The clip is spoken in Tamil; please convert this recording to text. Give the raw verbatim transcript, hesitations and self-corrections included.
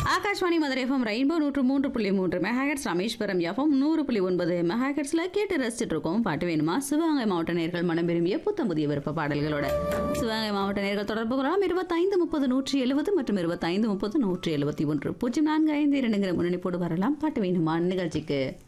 ஆகாஷ்வாணி மதுரை எஃப்எம் ரெயின்போ நூற்று மூன்று புள்ளி மூன்று மெகாஹெட்ஸ், ராமேஸ்வரம் எஃப்எம் நூறு புள்ளி ஒன்பது மெகாஹெட்ஸ்ல கேட்டு ரசிச்சுட்டு இருக்கோம். பாட்டு வேணுமா? சிவகங்கை மாவட்ட நேர்கள் மனம் விரும்பிய புத்தம் புதிய விருப்ப பாடல்களோட சிவகங்கை மாவட்ட நேர்கள் தொடர்பு கொள்ளலாம். இருபத்தைந்து முப்பது நூற்றி எழுபது மற்றும் இருபத்தைந்து முப்பது நூற்றி எழுபத்தி ஒன்று பூஜ்ஜியம் நான்கு ஐந்து இரண்டுங்கிற முன்னணிப்போடு வரலாம். பாட்டு வேணுமா நிகழ்ச்சிக்கு.